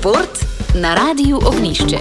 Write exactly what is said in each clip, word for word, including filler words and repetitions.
Šport na Radiu Ognjišče.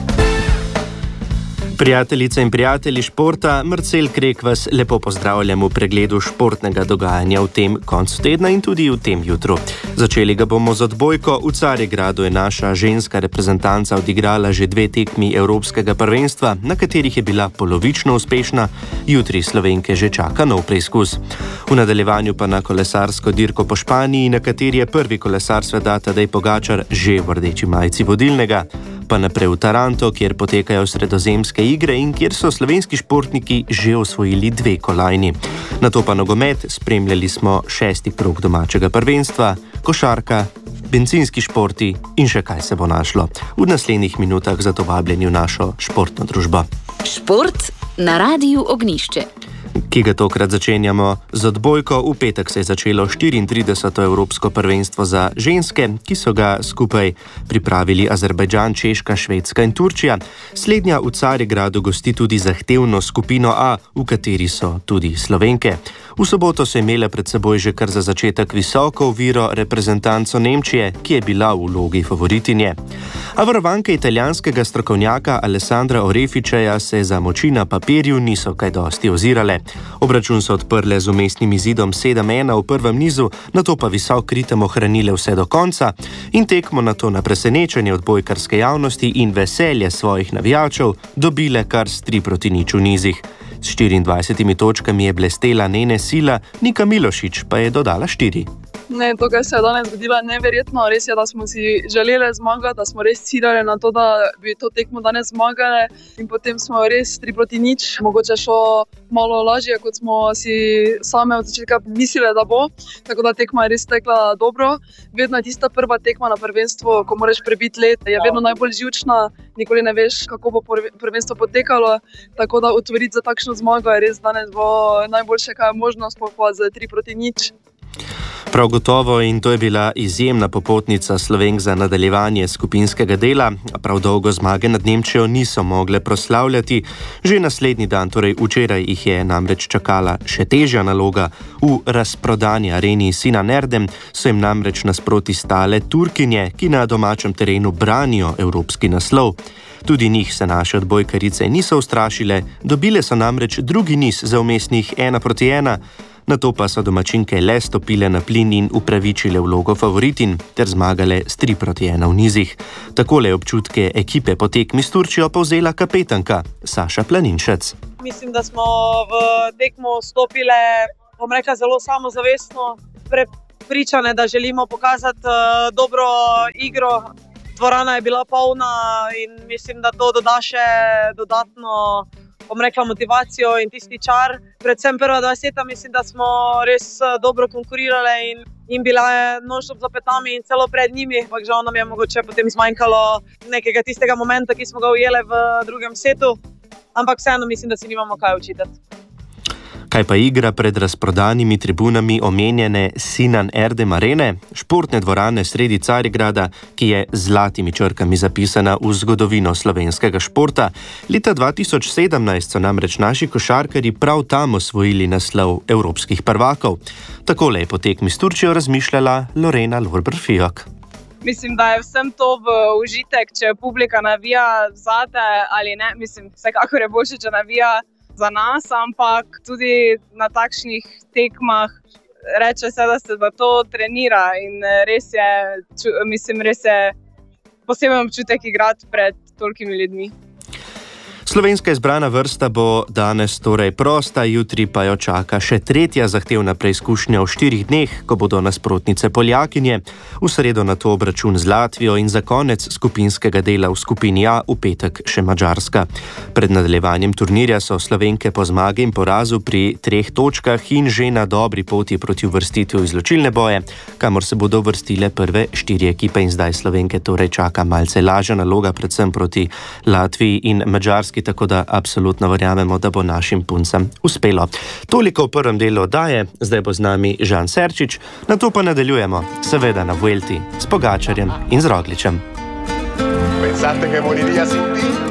Prijateljice in prijatelji športa, Marcel Krek vas lepo pozdravljam v pregledu športnega dogajanja v tem koncu tedna in tudi v tem jutru. Začeli ga bomo z odbojko. V Carigradu je naša ženska reprezentanca odigrala že dve tekmi Evropskega prvenstva, na katerih je bila polovično uspešna. Jutri Slovenke že čaka nov preizkus. V nadaljevanju pa na kolesarsko dirko po Španiji, na kateri je prvi kolesar sveta Tadej Pogačar že v rdeči majici vodilnega. Pa naprej v Taranto, kjer potekajo sredozemske igre in kjer so slovenski športniki že osvojili dve kolajni. Nato pa nogomet, spremljali smo šesti krog domačega prvenstva, košarka, bencinski športi in še kaj se bo našlo. V naslednjih minutah zato vabljeni v našo športno družbo. Šport na Radiu Ognjišče. Ki ga tokrat začenjamo z odbojko. V petek se je začelo štiriintrideseto Evropsko prvenstvo za ženske, ki so ga skupaj pripravili Azerbajdžan, Češka, Švedska in Turčija. Slednja v Carigradu gosti tudi zahtevno skupino A, v kateri so tudi Slovenke. V soboto so imele pred seboj že kar za začetek visoko oviro reprezentanco Nemčije, ki je bila v vlogi favoritinje. A varovanke italijanskega strokovnjaka Alessandra Orefičeja se za moči na papirju niso kaj dosti ozirale. Obračun so odprle z umestnim izidom sedem ena v prvem nizu, nato pa visok ritem ohranile vse do konca in tekmo nato na presenečenje odbojkarske javnosti in veselje svojih navijačev dobile kar s tri proti nič v nizih. S štiriindvajsetimi točkami je blestela Nene Sila, Nika Milošič pa je dodala štiri. Ne, to, kar se je danes zgodilo, je neverjetno. Res je, da smo si želeli zmagati, da smo res ciljali na to, da bi to tekmo danes zmagali in potem smo res tri proti nič, mogoče šlo malo lažje, kot smo si same od začetka mislili, da bo. Tako da tekma je res tekla dobro. Vedno je tista prva tekma na prvenstvo, ko moraš prebiti let, je vedno najbolj živčna, nikoli ne veš, kako bo prvenstvo potekalo. Tako da otvoriti za takšno zmago je res danes bo najboljše, kaj je možnost, pa z tri proti nič. Prav gotovo, in to je bila izjemna popotnica Slovenk za nadaljevanje skupinskega dela. Prav dolgo zmage nad Nemčijo niso mogle proslavljati. Že naslednji dan, torej včeraj, jih je namreč čakala še težja naloga. V razprodani areni Sinan Erdem so jim namreč nasproti stale Turkinje, ki na domačem terenu branijo evropski naslov. Tudi njih se naše odbojkarice niso ustrašile, dobile so namreč drugi niz za vmesnih ena proti ena. Nato pa so domačinke le stopile na plin in upravičile vlogo favoritin ter zmagale s tri proti ena v nizih. Takole občutke ekipe po tekmi s Turčijo povzela kapetanka Saša Planinšec. Mislim, da smo v tekmo stopile, bom rekla, zelo samozavestno, prepričane, da želimo pokazati uh, dobro igro. Dvorana je bila polna in mislim, da to doda še dodatno, bom rekla, motivacijo in tisti čar. Predvsem prva dvajseta, mislim, da smo res dobro konkurirale in, in bila je non-stop za petami in celo pred njimi. Ampak žal nam je mogoče potem zmanjkalo nekega tistega momenta, ki smo ga ujele v drugem setu. Ampak vseeno mislim, da si nimamo kaj učitati. Kaj pa igra pred razprodanimi tribunami omenjene Sinan Erdem arene, športne dvorane sredi Carigrada, ki je z zlatimi črkami zapisana v zgodovino slovenskega športa. Leta dva tisoč sedemnajst so namreč naši košarkarji prav tam osvojili naslov evropskih prvakov. Takole je po tekmi s Turčijo razmišljala Lorena Lorber-Fijok. Mislim, da je vsem to v užitek, če publika navija zate ali ne. Mislim, vsekakor je boljše, če navija za nas, ampak tudi na takšnih tekmah reče se, da se za to trenira in res je, mislim, res je poseben občutek igrati pred tolikimi ljudmi. Slovenska izbrana vrsta bo danes torej prosta, jutri pa jo čaka še tretja zahtevna preizkušnja v štirih dneh, ko bodo nasprotnice Poljakinje, v sredo nato obračun z Latvijo in za konec skupinskega dela v skupini A v petek še Madžarska. Pred nadaljevanjem turnirja so Slovenke po zmagi in porazu pri treh točkah in že na dobri poti proti uvrstitvi v izločilne boje, kamor se bodo uvrstile prve štiri ekipe in zdaj Slovenke torej čaka malce lažja naloga, predvsem proti Latviji in Madžarski, tako da absolutno verjamemo, da bo našim puncam uspelo. Toliko v prvem delu oddaje, zdaj bo z nami Žan Serčič, nato pa nadaljujemo, seveda na Vuelti, s Pogačarjem in z Rogličem. Pensate che moriria sin ti?